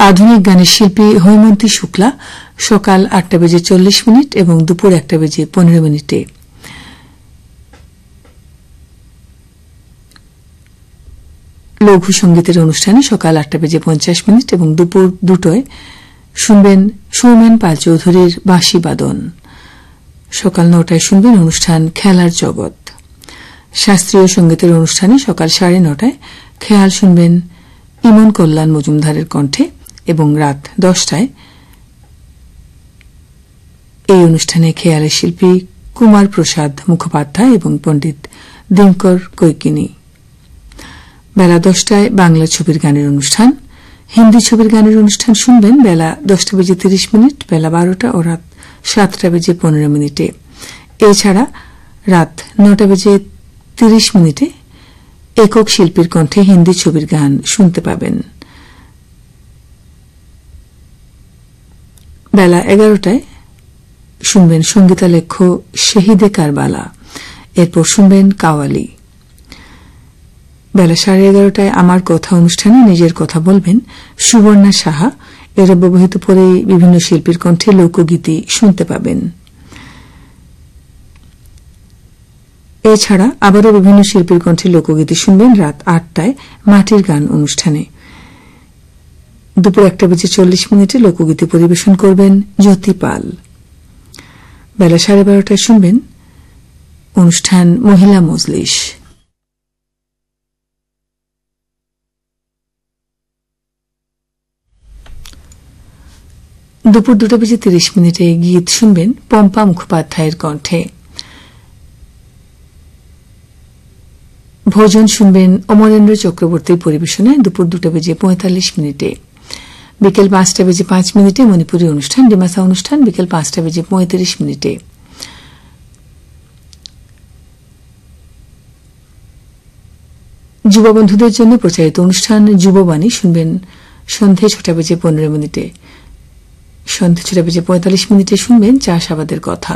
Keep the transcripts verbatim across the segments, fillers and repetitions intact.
আধুনিক গানের শিল্পী হৈমন্তী শুক্লা সকাল আটটা বেজে চল্লিশ মিনিট এবং দুপুর একটা বেজে পনেরো মিনিটে। লঘু সঙ্গীতের অনুষ্ঠানে সকাল আটটা বেজে পঞ্চাশ মিনিট এবং দুপুর দুটোয় শুনবেন সৌমেন পাল চৌধুরীর বাঁশি বাদন। সকাল নটায় শুনবেন অনুষ্ঠান খেলার জগৎ। শাস্ত্রীয় সঙ্গীতের অনুষ্ঠানে সকাল সাড়ে নটায় খেয়াল শুনবেন ইমন কল্যাণ মজুমদারের কণ্ঠে এবং রাত দশটায় এই অনুষ্ঠানে খেয়ালের শিল্পী কুমার প্রসাদ মুখোপাধ্যায় এবং পণ্ডিত দিনকর কৈকিনী। বেলা দশটায় বাংলা ছবির গানের অনুষ্ঠান। হিন্দি ছবির গানের অনুষ্ঠান শুনবেন বেলা দশটা বেজে তিরিশ মিনিট, বেলা বারোটা ও রাত সাতটা বেজে পনেরো মিনিটে। এছাড়া রাত নটা বেজে তিরিশ মিনিটে একক শিল্পীর কণ্ঠে হিন্দি ছবির গান শুনতে পাবেন। বেলা এগারোটায় শুনবেন সঙ্গীতালেখ্য শহীদে কারবালা, এরপর শুনবেন কাওয়ালি। বেলা সাড়ে এগারোটায় আমার কথা অনুষ্ঠানে নিজের কথা বলবেন সুবর্ণা সাহা। এর ব্যবহৃত পরে বিভিন্ন শিল্পীর কণ্ঠে লোকগীতি শুনতে পাবেন। এছাড়া আবারও বিভিন্ন শিল্পীর কণ্ঠে লোকগীতি শুনবেন রাত আটটায় মাটির গান অনুষ্ঠানে। দুপুর একটা বেজে চল্লিশ মিনিটে লোকগীতি পরিবেশন করবেন জ্যোতি পাল। বেলা সাড়ে বারোটায় শুনবেন অনুষ্ঠান মহিলা মজলিস। দুপুর দুটো বেজে তিরিশ মিনিটে গীত শুনবেন পম্পা মুখোপাধ্যায়ের কণ্ঠে। ভোজন শুনবেন অমরেন্দ্র চক্রবর্তীর পরিবেশনে দুপুর দুটো বেজে পঁয়তাল্লিশ মিনিটে। বিকেল পাঁচটা বেজে পাঁচ মিনিটে মণিপুরী অনুষ্ঠান ডিমাসা অনুষ্ঠান বিকেল পাঁচটা বেজে পঁয়ত্রিশ মিনিটে। যুব বন্ধুদের জন্য প্রচারিত অনুষ্ঠান যুববাণী শুনবেন সন্ধে ছটা বেজে পনেরো মিনিটে। সন্ধে ছটা বেজে পঁয়তাল্লিশ মিনিটে শুনবেন চাষাবাদের কথা।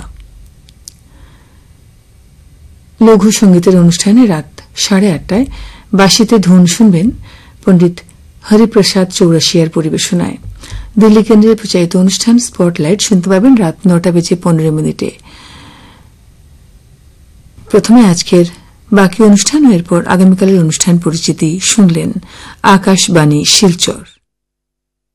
লঘু সঙ্গীতের অনুষ্ঠানে রাত সাড়ে আটটায় বাঁশিতে ধুন শুনবেন পণ্ডিত হরিপ্রসাদ চৌরাশিয়ার পরিবেশনায়। দিল্লি কেন্দ্রের প্রচারিত অনুষ্ঠান স্পটলাইট শুনতে পাবেন রাত নটা বেজে পনেরো মিনিটে। প্রথমে আজকের বাকি অনুষ্ঠান ও এরপর আগামীকালের অনুষ্ঠান পরিচিতি শুনলেন আকাশবাণী শিলচর।